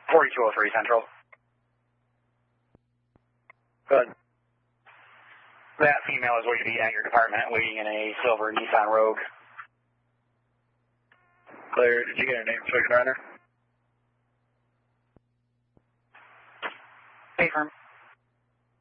4203 Central. Good. That female is going to be at your department waiting in a silver Nissan Rogue. Clear. Did you get her name so I can run her? Affirm.